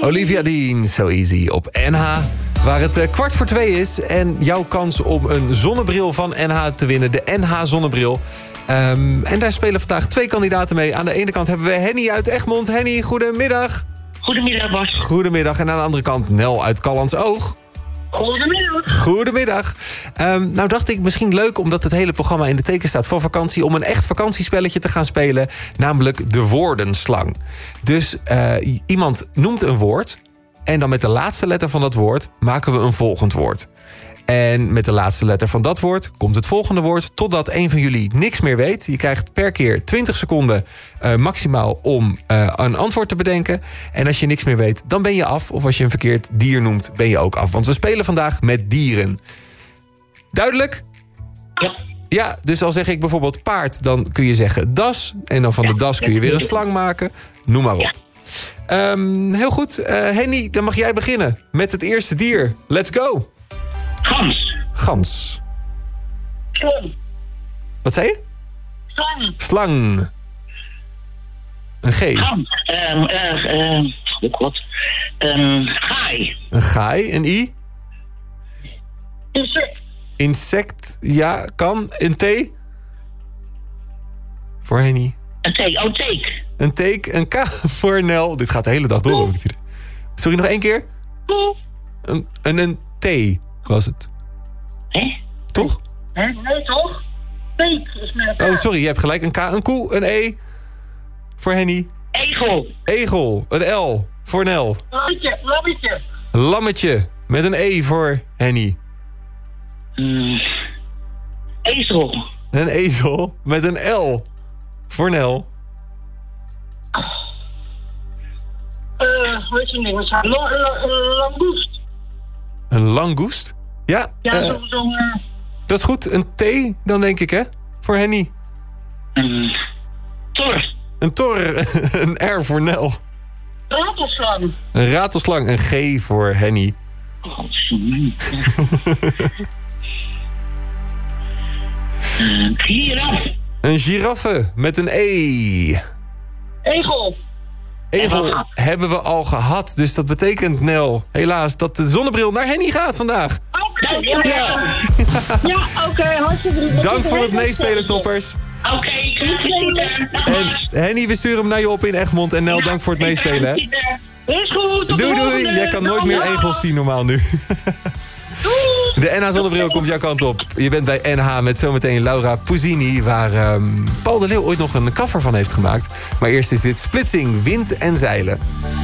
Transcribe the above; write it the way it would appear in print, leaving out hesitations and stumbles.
Olivia Dean, So Easy op NH. Waar het 2:15 is en jouw kans om een zonnebril van NH te winnen. De NH zonnebril. En daar spelen vandaag 2 kandidaten mee. Aan de ene kant hebben we Henny uit Egmond. Henny, goedemiddag. Goedemiddag, Bas. Goedemiddag. En aan de andere kant Nel uit Callantsoog. Goedemiddag. Goedemiddag. Nou dacht ik misschien leuk, omdat het hele programma in de teken staat van vakantie, om een echt vakantiespelletje te gaan spelen. Namelijk de woordenslang. Dus iemand noemt een woord. En dan met de laatste letter van dat woord maken we een volgend woord. En met de laatste letter van dat woord komt het volgende woord, totdat een van jullie niks meer weet. Je krijgt per keer 20 seconden maximaal om een antwoord te bedenken. En als je niks meer weet, dan ben je af. Of als je een verkeerd dier noemt, ben je ook af. Want we spelen vandaag met dieren. Duidelijk? Ja. Ja, dus al zeg ik bijvoorbeeld paard, dan kun je zeggen das. En dan van de das kun je weer een slang maken. Noem maar op. Ja. Heel goed. Henny, dan mag jij beginnen met het eerste dier. Let's go. Gans. Gans. Slang. Wat zei je? Slang. Slang. Een G. Gans. God. Gaai. Een gaai. Een I. Insect. Insect. Ja, kan. Een T. Voor Henny. Een teek. Een teek. Een K voor Nel. Dit gaat de hele dag door. Sorry, nog 1 keer. Een T was het. Hè? Toch? Nee, toch? Teek is met Oh, sorry. Je hebt gelijk. Een K. Een koe. Een E. Voor Henny. Egel. Egel. Een L. Voor Nel. Lammetje. Lammetje. Met een E voor Henny. Ezel. Een ezel. Met een L. Voor Nel. Weet je niet, langoest. Een langoest? Ja, Ja, zo'n... dat is goed. Een T dan denk ik, hè? Voor Henny. Tor. Een tor. Een R voor Nel. Ratelslang. Een ratelslang. Een G voor Henny. Giraf. Een giraffe met een E. Egel. Egel hebben we al gehad. Dus dat betekent, Nel, helaas, dat de zonnebril naar Henny gaat vandaag. Oké. Ja. Ja, oké. Hartstikke bedankt. Dank voor het meespelen, toppers. Oké, En Henny, we sturen hem naar je op in Egmond. En Nel, dank voor het meespelen. Hè. Is goed. Tot de Doei. volgende. Jij kan nooit meer egels zien normaal nu. De NH zonnebril komt jouw kant op. Je bent bij NH met zometeen Laura Puzzini, waar Paul de Leeuw ooit nog een cover van heeft gemaakt. Maar eerst is dit Splitsing, Wind en Zeilen.